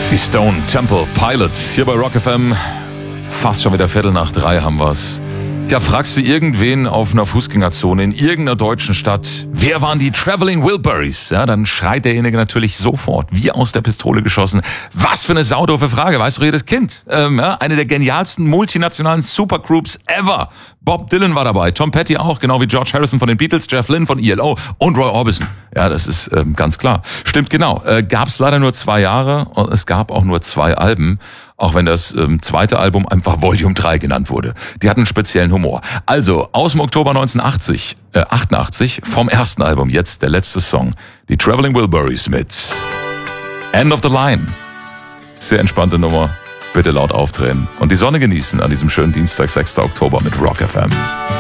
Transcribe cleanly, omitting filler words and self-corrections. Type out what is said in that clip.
Die Stone Temple Pilots hier bei Rock FM. Fast schon wieder 2:45 haben wir's. Ja, fragst du irgendwen auf einer Fußgängerzone in irgendeiner deutschen Stadt, wer waren die Traveling Wilburys? Ja, dann schreit derjenige natürlich sofort, wie aus der Pistole geschossen. Was für eine saudoofe Frage, weiß doch jedes Kind. Eine der genialsten multinationalen Supergroups ever. Bob Dylan war dabei, Tom Petty auch, genau wie George Harrison von den Beatles, Jeff Lynne von ELO und Roy Orbison. Ja, das ist ganz klar. Stimmt genau. Gab's leider nur 2 Jahre und es gab auch nur 2 Alben. Auch wenn das zweite Album einfach Volume 3 genannt wurde. Die hatten einen speziellen Humor. Also, aus dem Oktober 1988, vom ersten Album, jetzt der letzte Song, die Traveling Wilburys mit End of the Line. Sehr entspannte Nummer. Bitte laut aufdrehen und die Sonne genießen an diesem schönen Dienstag, 6. Oktober mit Rock FM.